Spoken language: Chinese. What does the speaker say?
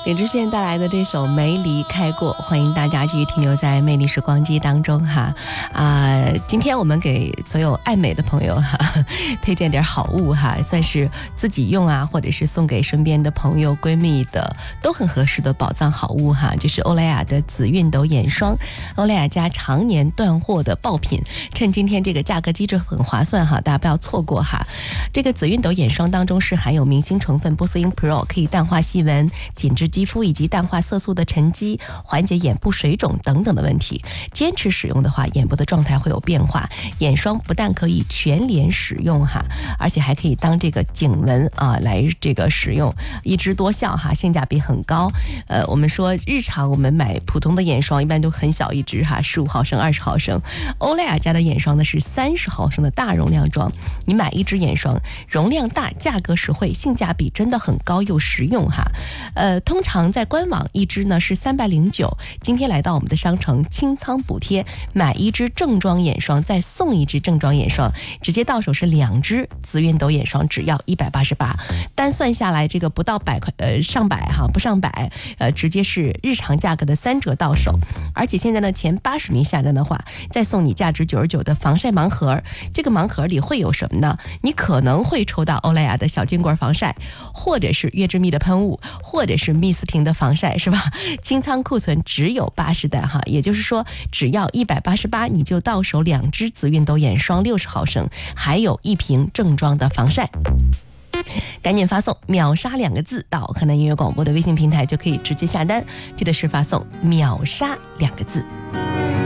李志炫带来的这首《没离开过》，欢迎大家继续停留在魅力时光机当中哈。今天我们给所有爱美的朋友推荐点好物哈，算是自己用啊，或者是送给身边的朋友闺蜜的都很合适的宝藏好物哈，就是欧莱雅的紫熨斗眼霜。欧莱雅家常年断货的爆品，趁今天这个价格机制很划算哈，大家不要错过哈。这个紫熨斗眼霜当中是含有明星成分波斯因 Pro， 可以淡化细纹、紧致肌肤以及淡化色素的沉积，缓解眼部水肿等等的问题。坚持使用的话，眼部的状态会有变化。眼霜不但可以全脸使用哈，而且还可以当这个颈纹来这个使用，一支多效哈，性价比很高。我们说日常我们买普通的眼霜一般都很小一支哈，15毫升、20毫升。欧莱雅家的眼霜呢是30毫升的大容量装，你买一支眼霜，容量大，价格实惠，性价比真的很高又实用哈。通常在官网一支呢是309，今天来到我们的商城清仓补贴，买一支正装眼霜再送一支正装眼霜，直接到手是2支紫熨斗眼霜，只要188，单算下来这个不到100块，上百哈，不上百，直接是日常价格的3折到手。而且现在呢，前80名下单的话，再送你价值99的防晒盲盒。这个盲盒里会有什么呢？你可能会抽到欧莱雅的小金罐防晒，或者是悦之蜜的喷雾，或者是蜜斯汀的防晒，是吧？清仓库存只有80袋哈，也就是说只要188，你就到手2支紫熨斗眼霜60毫升，还有1瓶正装的防晒。赶紧发送秒杀2个字到河南音乐广播的微信平台，就可以直接下单，记得是发送秒杀2个字。